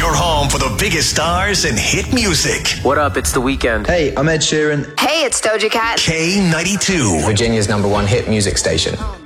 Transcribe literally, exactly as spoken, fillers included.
Your home for the biggest stars and hit music. What up? It's The Weeknd. Hey, I'm Ed Sheeran. Hey, it's Doja Cat. K ninety-two. Virginia's number one hit music station.